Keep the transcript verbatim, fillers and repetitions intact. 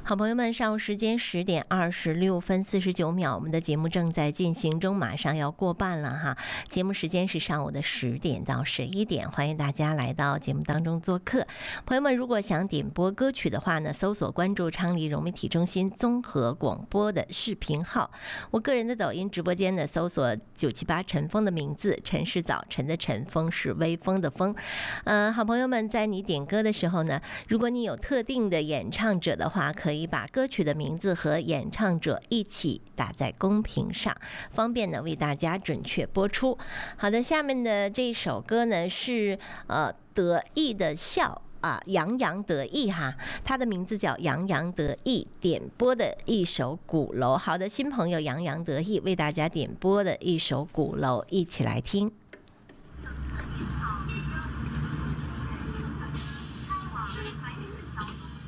好朋友们，上午时间十点二十六分四十九秒，我们的节目正在进行中，马上要过半了哈。节目时间是上午的十点到十一点，欢迎大家来到节目当中做客。朋友们，如果想点播歌曲的话呢，搜索关注昌黎融媒体中心综合广播的视频号。我个人的抖音直播间呢，搜索九七八陈峰的名字，陈是早晨的晨，风是微风的风。呃，好朋友们，在你点歌的时候呢，如果你有特定的演唱者的话，可以把歌曲的名字和演唱者一起打在公屏上，方便呢为大家准确播出。好的，下面的这首歌呢是呃得意的笑啊，洋洋得意哈，他的名字叫洋洋得意，点播的一首鼓楼。好的，新朋友洋洋得意为大家点播的一首鼓楼，一起来听。